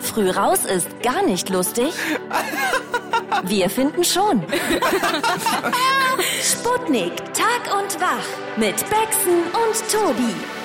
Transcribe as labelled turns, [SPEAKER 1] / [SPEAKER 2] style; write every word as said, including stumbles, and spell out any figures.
[SPEAKER 1] Früh raus ist gar nicht lustig? Wir finden schon. Sputnik, Tag und Wach mit Bexen und Tobi.